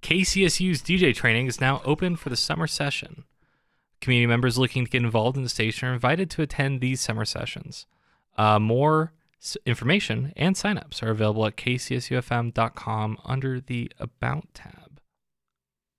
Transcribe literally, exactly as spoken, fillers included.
K C S U's D J training is now open for the summer session. Community members looking to get involved in the station are invited to attend these summer sessions. Uh, more s- information and signups are available at k c s u f m dot com under the About tab.